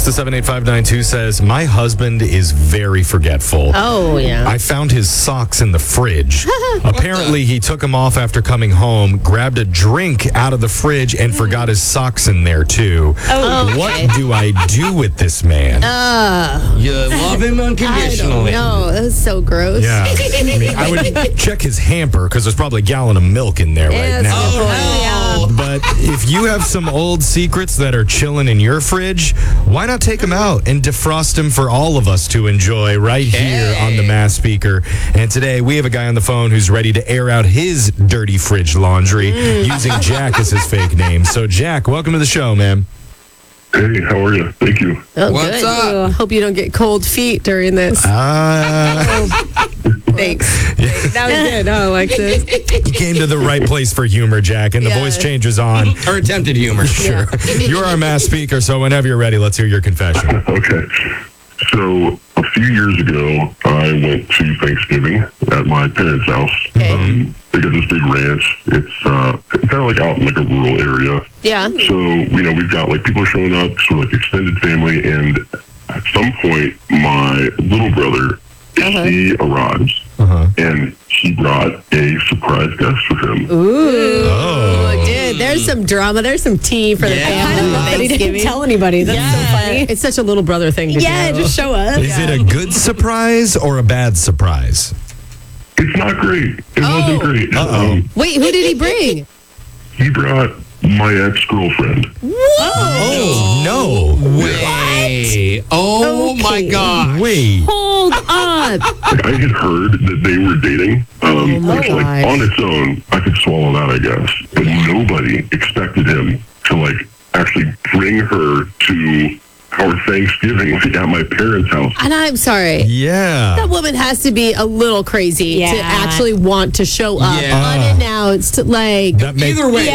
text to 78592 says, my husband is very forgetful. Oh, yeah. I found his socks in the fridge. Apparently, he took them off after coming home, grabbed a drink out of the fridge, and forgot his socks in there, too. Oh, What do I do with this man? You love him unconditionally. No, that's so gross. Yeah. I mean, I would check his hamper because there's probably a gallon of milk in there right now. Oh, no. But if you have some old secrets that are chilling in your fridge, why not take them out and defrost them for all of us to enjoy right here on the Mass Speaker? And today we have a guy on the phone who's ready to air out his dirty fridge laundry using Jack as his fake name. So, Jack, welcome to the show, man. Hey, how are you? Thank you. Oh, What's good. up? Hope you don't get cold feet during this. Thanks. That was good. Oh, Alexis. You came to the right place for humor, Jack, and the Yeah. voice change is on. Or attempted humor. Sure. You're our Mass Speaker, so whenever you're ready, let's hear your confession. Okay. So, a few years ago, I went to Thanksgiving at my parents' house. Okay. They got this big ranch. It's kind of like out in like a rural area. Yeah. So, we've got like people showing up, sort of like extended family, and at some point, my little brother, he arrives, and he brought a surprise guest with him. Ooh. Oh. Dude, there's some drama. There's some tea for the Yeah. family. I kind of But he Thanksgiving. didn't tell anybody. That's so funny. It's such a little brother thing to do. Yeah, just show up. Is it a good surprise or a bad surprise? It's not great. It wasn't great. Wait, who did he bring? He brought my ex-girlfriend. Oh, no. Way. Oh, my Okay. God. Wait. Hold on. Like, I had heard that they were dating, which, like, gosh. on its own, I could swallow that, I guess. But nobody expected him to, like, actually bring her to our Thanksgiving at my parents' house. And I'm sorry. Yeah. That woman has to be a little crazy Yeah. to actually want to show up Yeah. unannounced. Like, That makes Either way.